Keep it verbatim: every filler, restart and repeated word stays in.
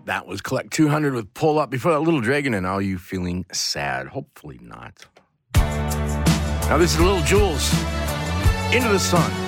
That was Collect two hundred with Pull Up. Before that, Little Dragon and Are You Feeling Sad? Hopefully not. Now this is Little Jules, Into the Sun.